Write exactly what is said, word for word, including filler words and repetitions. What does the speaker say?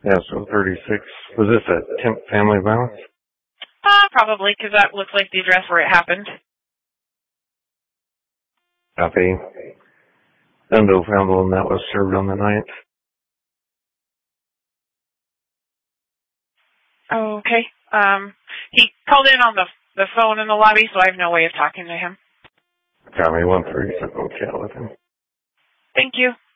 Yeah, so thirty-six. Was this a Kemp family violence? Uh, probably, because that looks like the address where it happened. Copy. Endo found one that was served on the ninth. Okay. Um, he called in on the the phone in the lobby, so I have no way of talking to him. Got me one thirty-seven. We'll chat with him. Thank you.